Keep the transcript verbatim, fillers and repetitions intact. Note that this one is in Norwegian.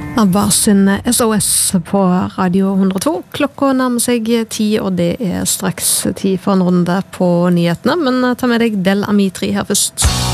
Abbas sin S O S på Radio hundre og to. Klokka nærmer seg ti, og det er straks tid for en runde på nyhetene, men ta med deg Del Amitri her først.